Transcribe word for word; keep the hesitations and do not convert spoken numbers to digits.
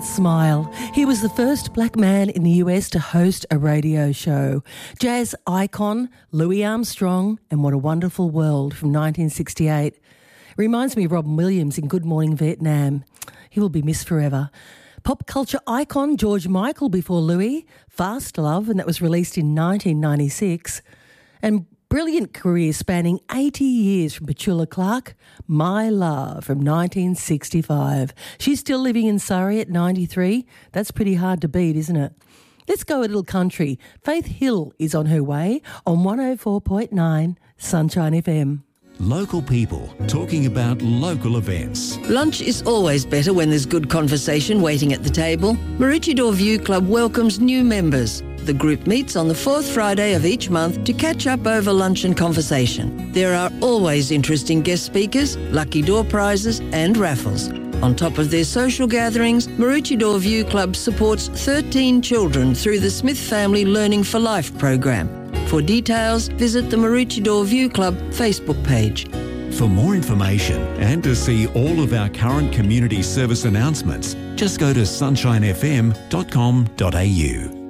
Smile. He was the first black man in the U S to host a radio show. Jazz icon Louis Armstrong and What a Wonderful World from nineteen sixty-eight. Reminds me of Robin Williams in Good Morning Vietnam. He will be missed forever. Pop culture icon George Michael before Louis, Fast Love, and that was released in nineteen ninety-six. And brilliant career spanning eighty years from Petula Clark, My Love from nineteen sixty-five. She's still living in Surrey at ninety-three. That's pretty hard to beat, isn't it? Let's go a little country. Faith Hill is on her way on one oh four point nine Sunshine F M. Local people talking about local events. Lunch is always better when there's good conversation waiting at the table. Maroochydore View Club welcomes new members. The group meets on the fourth Friday of each month to catch up over lunch and conversation. There are always interesting guest speakers, lucky door prizes and raffles. On top of their social gatherings, Maroochydore View Club supports thirteen children through the Smith Family Learning for Life program. For details, visit the Maroochydore View Club Facebook page. For more information and to see all of our current community service announcements, just go to sunshine f m dot com dot a u.